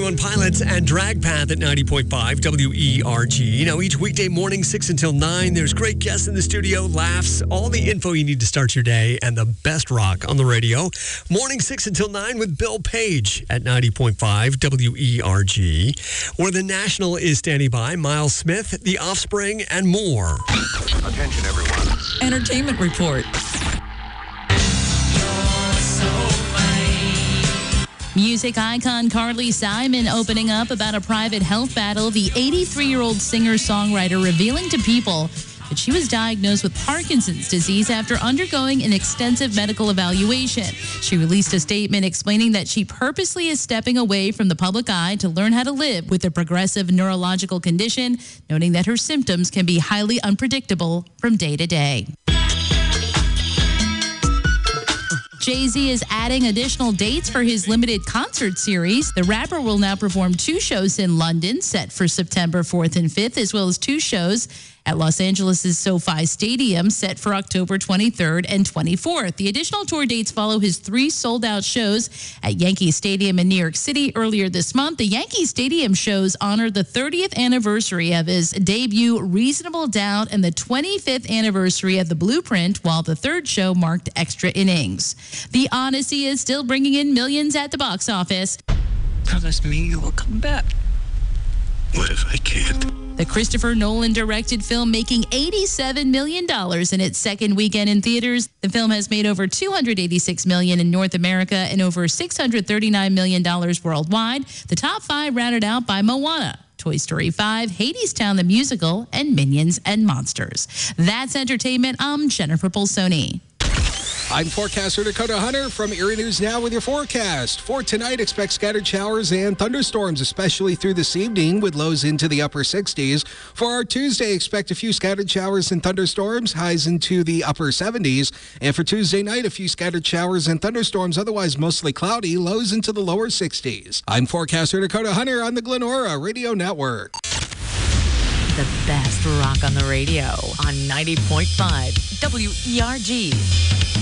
21 Pilots and Drag Path at 90.5 WERG. You know, each weekday morning, 6 until 9, there's great guests in the studio, laughs, all the info you need to start your day, and the best rock on the radio. Morning 6 until 9 with Bill Page at 90.5 WERG, where the National is standing by, Miles Smith, The Offspring, and more. Attention, everyone. Entertainment Report. Music icon Carly Simon opening up about a private health battle. The 83-year-old singer-songwriter revealing to People that she was diagnosed with Parkinson's disease after undergoing an extensive medical evaluation. She released a statement explaining that she purposely is stepping away from the public eye to learn how to live with a progressive neurological condition, noting that her symptoms can be highly unpredictable from day to day. Jay-Z is adding additional dates for his limited concert series. The rapper will now perform 2 shows in London, set for September 4th and 5th, as well as 2 shows at Los Angeles' SoFi Stadium, set for October 23rd and 24th. The additional tour dates follow his 3 sold-out shows at Yankee Stadium in New York City earlier this month. The Yankee Stadium shows honor the 30th anniversary of his debut, Reasonable Doubt, and the 25th anniversary of The Blueprint, while the 3rd show marked Extra Innings. The Odyssey is still bringing in millions at the box office. Promise me you will come back. What if I can't? The Christopher Nolan-directed film making $87 million in its second weekend in theaters. The film has made over $286 million in North America and over $639 million worldwide. The top 5 rounded out by Moana, Toy Story 5, Hadestown the Musical, and Minions and Monsters. That's entertainment. I'm Jennifer Bolsoni. I'm forecaster Dakota Hunter from Erie News Now with your forecast. For tonight, expect scattered showers and thunderstorms, especially through this evening, with lows into the upper 60s. For our Tuesday, expect a few scattered showers and thunderstorms, highs into the upper 70s. And for Tuesday night, a few scattered showers and thunderstorms, otherwise mostly cloudy, lows into the lower 60s. I'm forecaster Dakota Hunter on the Glenora Radio Network. The best rock on the radio on 90.5 WERG.